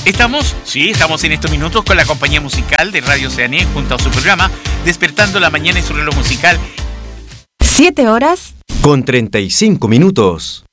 Estamos en estos minutos con la compañía musical de Radio Oceanía junto a su programa Despertando la Mañana y su reloj musical. 7 horas con 35 minutos.